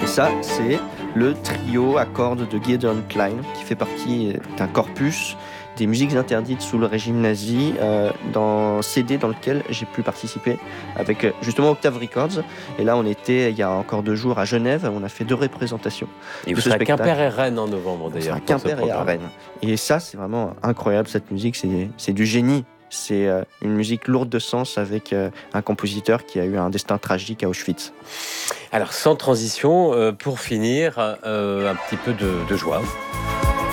ça, c'est le trio à cordes de Gideon Klein, qui fait partie d'un corpus des musiques interdites sous le régime nazi, dans CD dans lequel j'ai pu participer avec justement Octave Records. Et là, on était il y a encore 2 jours à Genève, on a fait 2 représentations. Et vous serez à Quimper et Rennes en novembre d'ailleurs. À Quimper et à Rennes. Et ça, c'est vraiment incroyable, cette musique, c'est du génie. C'est une musique lourde de sens avec un compositeur qui a eu un destin tragique à Auschwitz. Alors, sans transition, pour finir, un petit peu de joie.